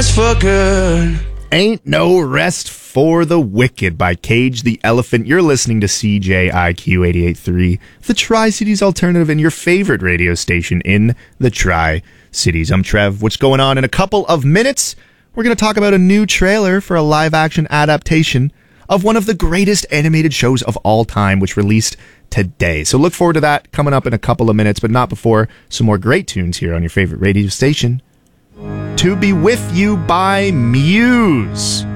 rest for good. Ain't No Rest for the Wicked by Cage the Elephant. You're listening to CJIQ 88.3, the Tri-Cities Alternative, and your favorite radio station in the Tri-Cities. I'm Trev. What's going on? In a couple of minutes, we're going to talk about a new trailer for a live-action adaptation of one of the greatest animated shows of all time, which released today. So look forward to that coming up in a couple of minutes, but not before some more great tunes here on your favorite radio station. To Be With You by Muse.